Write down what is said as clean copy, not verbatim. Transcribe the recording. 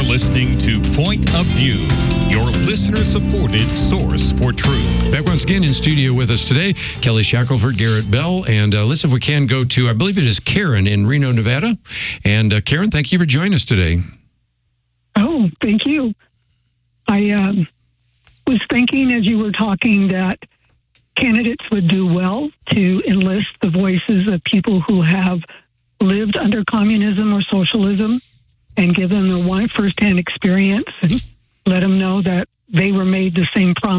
listening to Point of View, your listener-supported source for truth. Back once again in studio with us today, Kelly Shackelford, Garrett Bell, and let's, if we can, go to, I believe it is Karen in Reno, Nevada. And Karen, thank you for joining us today. Oh, thank you. I was thinking as you were talking that candidates would do well to enlist the voices of people who have lived under communism or socialism and give them a first-hand experience and let them know that they were made the same promise